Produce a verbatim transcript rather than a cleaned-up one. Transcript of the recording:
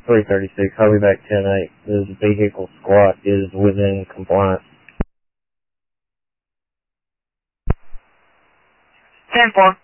three thirty-six, I'll be back ten eight. This vehicle squat is within compliance. ten four.